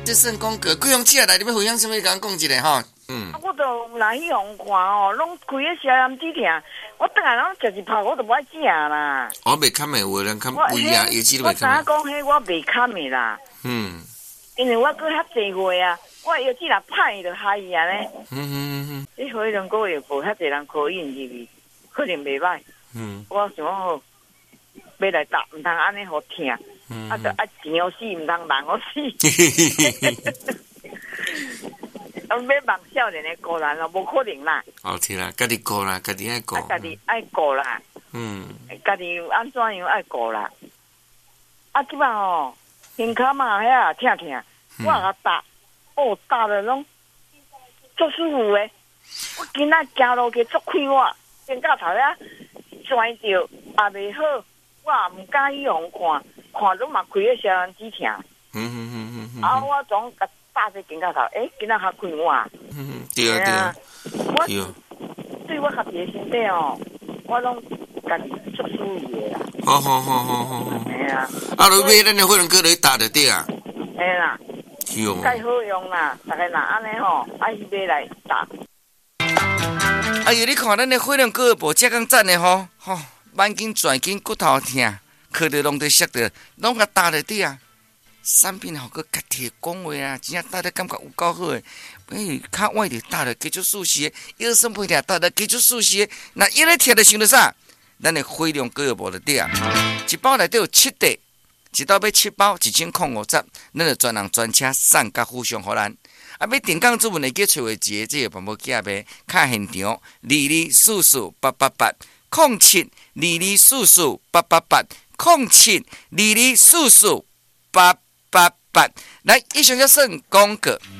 这算讲过，贵阳车来，你要分享什么？甲讲一下吼。 我都来去用看哦，拢开个消炎止疼，我等下拢食一泡，我都不爱食啦。 我袂堪的，有人堪胃啊，有几都袂堪。 我讲迄我袂堪的啦。因为我过遐济岁啊，我药剂若歹就害伊啊咧。你可能个月无遐济人考验入去，可能袂歹。我想讲好，要来答，毋通安尼好听，啊，就爱钱好死，毋通人好死。要望少年的顾人咯，无可能啦。 哦，是啦，家己顾啦，家己爱顾。 家己爱顾啦。家己安怎样爱顾啦？啊，即摆吼，胸骹嘛遐疼疼，我甲打，打了拢足舒服诶。我今仔行路去足快活，肩胛头遐拽着也袂好，我也毋敢去互看拢嘛开个消炎止疼。啊，我总甲打这肩胛头，今仔较快活。 对啊。 我对我家己的身体哦，我拢家己足舒服的啦。 好。 哎呀， 啊，你买咱的火龙果来打就对啊。 哎啦， 是哦。 介好用啦，大家若安尼吼，爱去买来打。 哎呦，你看咱的火龙果无遮讲赞的吼，眼睛转筋骨头疼，靠着拢在摔着，拢甲打就对啊。产品好个家己讲话啊，真正打得感觉有够好诶。较晚就打了，加足舒适诶；腰酸背痛打了，加足舒适诶。那腰咧疼着想着啥？咱的火龙果无就对啊。一包内底有7袋，一包买7包，1050，咱就专人专车送甲附上互咱。啊，要定岗主文会记找一个这个办无寄呗，卡现场22448880722448880722448888。来，以上就算广告。